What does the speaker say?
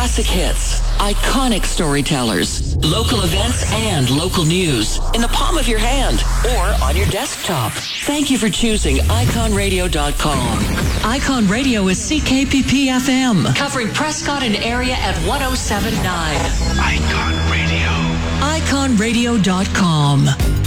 Classic hits, iconic storytellers, local events, and local news in the palm of your hand or on your desktop. Thank you for choosing iconradio.com. Icon Radio is CKPP FM, covering Prescott and area at 107.9. Icon Radio. iconradio.com.